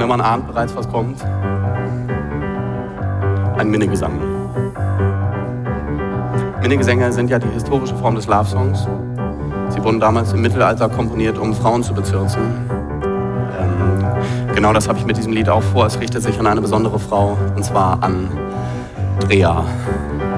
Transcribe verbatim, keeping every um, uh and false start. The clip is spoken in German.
Ne, man ahnt bereits, was kommt. Ein Minnegesang. Minnegesänge sind ja die historische Form des Love-Songs. Sie wurden damals im Mittelalter komponiert, um Frauen zu bezirzen. Ähm, genau das habe ich mit diesem Lied auch vor. Es richtet sich an eine besondere Frau, und zwar an Drea.